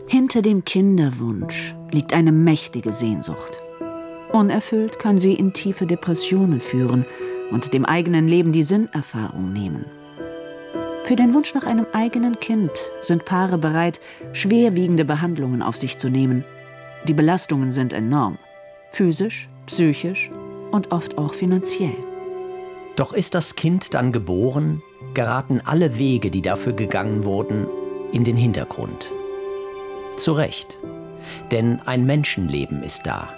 Hinter dem Kinderwunsch liegt eine mächtige Sehnsucht. Unerfüllt kann sie in tiefe Depressionen führen und dem eigenen Leben die Sinnerfahrung nehmen. Für den Wunsch nach einem eigenen Kind sind Paare bereit, schwerwiegende Behandlungen auf sich zu nehmen. Die Belastungen sind enorm, physisch, psychisch und oft auch finanziell. Doch ist das Kind dann geboren, geraten alle Wege, die dafür gegangen wurden, in den Hintergrund. Zu Recht, denn ein Menschenleben ist da,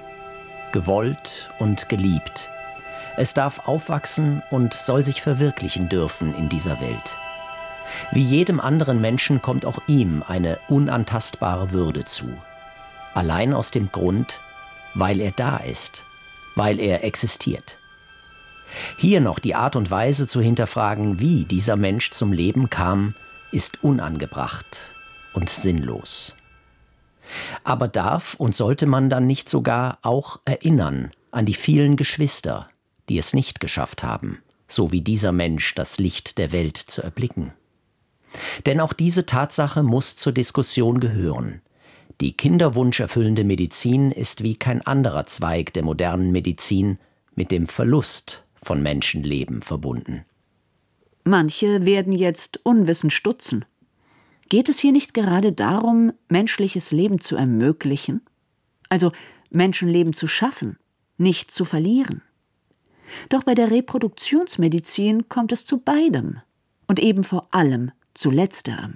gewollt und geliebt. Es darf aufwachsen und soll sich verwirklichen dürfen in dieser Welt. Wie jedem anderen Menschen kommt auch ihm eine unantastbare Würde zu. Allein aus dem Grund, weil er da ist, weil er existiert. Hier noch die Art und Weise zu hinterfragen, wie dieser Mensch zum Leben kam, ist unangebracht und sinnlos. Aber darf und sollte man dann nicht sogar auch erinnern an die vielen Geschwister, die es nicht geschafft haben, so wie dieser Mensch das Licht der Welt zu erblicken? Denn auch diese Tatsache muss zur Diskussion gehören. Die kinderwunscherfüllende Medizin ist wie kein anderer Zweig der modernen Medizin mit dem Verlust von Menschenleben verbunden. Manche werden jetzt unwissend stutzen. Geht es hier nicht gerade darum, menschliches Leben zu ermöglichen? Also Menschenleben zu schaffen, nicht zu verlieren? Doch bei der Reproduktionsmedizin kommt es zu beidem und eben vor allem zu letzterem.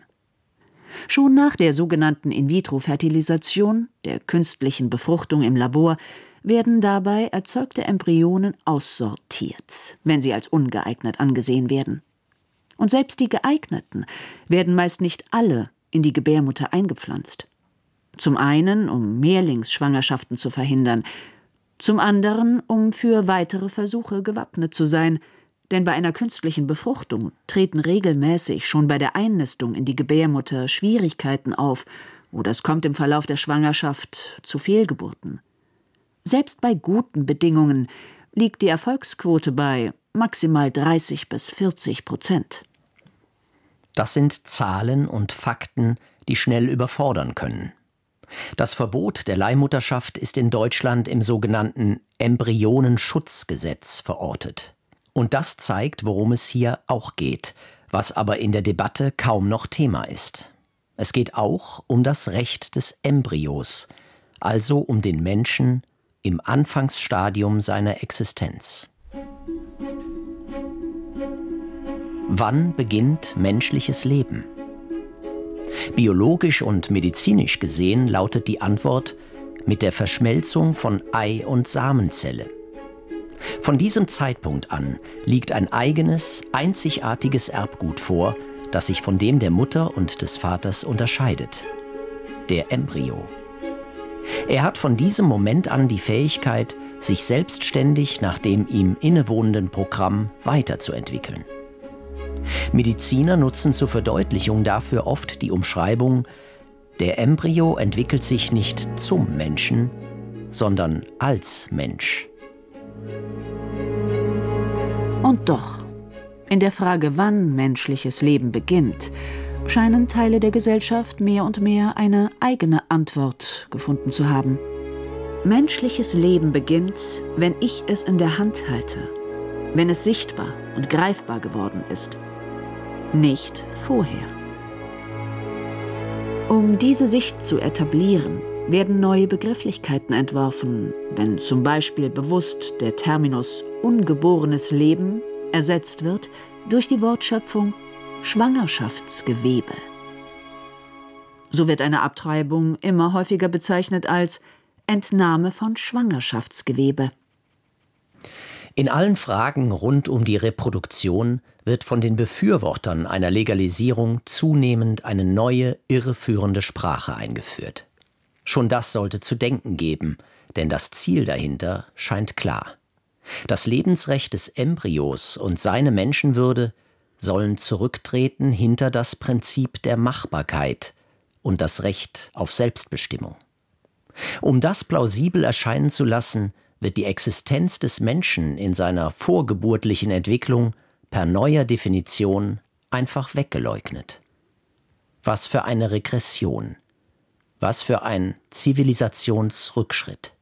Schon nach der sogenannten In-vitro-Fertilisation, der künstlichen Befruchtung im Labor, werden dabei erzeugte Embryonen aussortiert, wenn sie als ungeeignet angesehen werden. Und selbst die geeigneten werden meist nicht alle in die Gebärmutter eingepflanzt. Zum einen, um Mehrlingsschwangerschaften zu verhindern, zum anderen, um für weitere Versuche gewappnet zu sein, denn bei einer künstlichen Befruchtung treten regelmäßig schon bei der Einnistung in die Gebärmutter Schwierigkeiten auf oder es kommt im Verlauf der Schwangerschaft zu Fehlgeburten. Selbst bei guten Bedingungen liegt die Erfolgsquote bei maximal 30-40%. Das sind Zahlen und Fakten, die schnell überfordern können. Das Verbot der Leihmutterschaft ist in Deutschland im sogenannten Embryonenschutzgesetz verortet. Und das zeigt, worum es hier auch geht, was aber in der Debatte kaum noch Thema ist. Es geht auch um das Recht des Embryos, also um den Menschen im Anfangsstadium seiner Existenz. Wann beginnt menschliches Leben? Biologisch und medizinisch gesehen lautet die Antwort mit der Verschmelzung von Ei- und Samenzelle. Von diesem Zeitpunkt an liegt ein eigenes, einzigartiges Erbgut vor, das sich von dem der Mutter und des Vaters unterscheidet: der Embryo. Er hat von diesem Moment an die Fähigkeit, sich selbstständig nach dem ihm innewohnenden Programm weiterzuentwickeln. Mediziner nutzen zur Verdeutlichung dafür oft die Umschreibung: Der Embryo entwickelt sich nicht zum Menschen, sondern als Mensch. Und doch, in der Frage, wann menschliches Leben beginnt, scheinen Teile der Gesellschaft mehr und mehr eine eigene Antwort gefunden zu haben. Menschliches Leben beginnt, wenn ich es in der Hand halte, wenn es sichtbar und greifbar geworden ist. Nicht vorher. Um diese Sicht zu etablieren, werden neue Begrifflichkeiten entworfen, wenn zum Beispiel bewusst der Terminus ungeborenes Leben ersetzt wird durch die Wortschöpfung Schwangerschaftsgewebe. So wird eine Abtreibung immer häufiger bezeichnet als Entnahme von Schwangerschaftsgewebe. In allen Fragen rund um die Reproduktion wird von den Befürwortern einer Legalisierung zunehmend eine neue, irreführende Sprache eingeführt. Schon das sollte zu denken geben, denn das Ziel dahinter scheint klar. Das Lebensrecht des Embryos und seine Menschenwürde sollen zurücktreten hinter das Prinzip der Machbarkeit und das Recht auf Selbstbestimmung. Um das plausibel erscheinen zu lassen, wird die Existenz des Menschen in seiner vorgeburtlichen Entwicklung per neuer Definition einfach weggeleugnet. Was für eine Regression. Was für ein Zivilisationsrückschritt.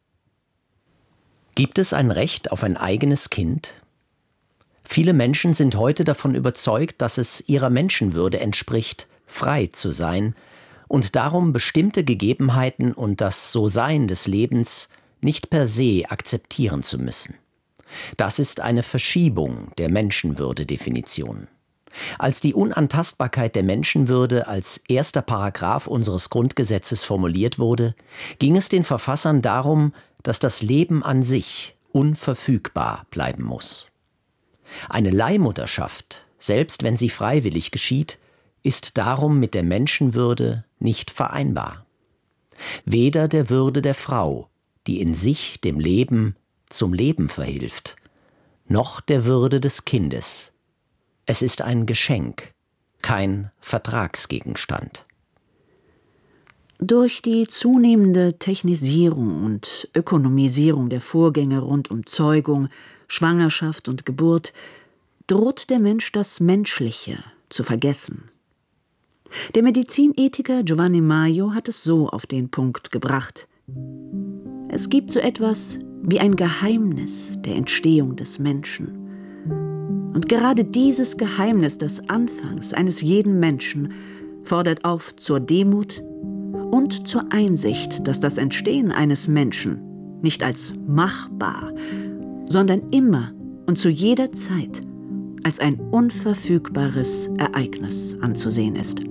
Gibt es ein Recht auf ein eigenes Kind? Viele Menschen sind heute davon überzeugt, dass es ihrer Menschenwürde entspricht, frei zu sein und darum bestimmte Gegebenheiten und das So-Sein des Lebens nicht per se akzeptieren zu müssen. Das ist eine Verschiebung der Menschenwürde-Definition. Als die Unantastbarkeit der Menschenwürde als erster Paragraph unseres Grundgesetzes formuliert wurde, ging es den Verfassern darum, dass das Leben an sich unverfügbar bleiben muss. Eine Leihmutterschaft, selbst wenn sie freiwillig geschieht, ist darum mit der Menschenwürde nicht vereinbar. Weder der Würde der Frau, die in sich dem Leben zum Leben verhilft, noch der Würde des Kindes. Es ist ein Geschenk, kein Vertragsgegenstand. Durch die zunehmende Technisierung und Ökonomisierung der Vorgänge rund um Zeugung, Schwangerschaft und Geburt droht der Mensch das Menschliche zu vergessen. Der Medizinethiker Giovanni Maio hat es so auf den Punkt gebracht: Es gibt so etwas wie ein Geheimnis der Entstehung des Menschen. Und gerade dieses Geheimnis des Anfangs eines jeden Menschen fordert auf zur Demut und zur Einsicht, dass das Entstehen eines Menschen nicht als machbar, sondern immer und zu jeder Zeit als ein unverfügbares Ereignis anzusehen ist.